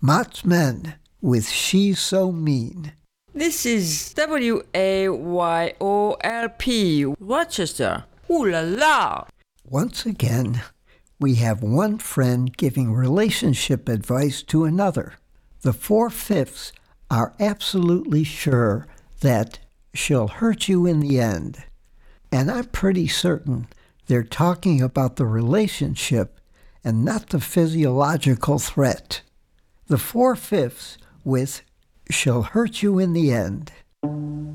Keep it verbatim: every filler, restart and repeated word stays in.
Mott's Men with She's So Mean. This is W A Y O L P, Rochester. Ooh la la! Once again, we have one friend giving relationship advice to another. The four-fifths are absolutely sure that she'll hurt you in the end. And I'm pretty certain they're talking about the relationship and not the physiological threat. The four-fifths with she'll hurt you in the end.